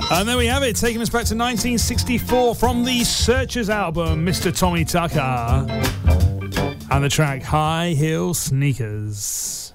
And there we have it, taking us back to 1964 from the Searchers album, Mr. Tommy Tucker, and the track High Heel Sneakers.